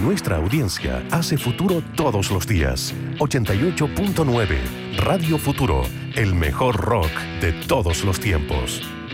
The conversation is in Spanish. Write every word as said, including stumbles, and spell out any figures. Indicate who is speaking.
Speaker 1: nuestra audiencia hace futuro todos los días. ochenta y ocho punto nueve Radio Futuro, el mejor rock de todos los tiempos.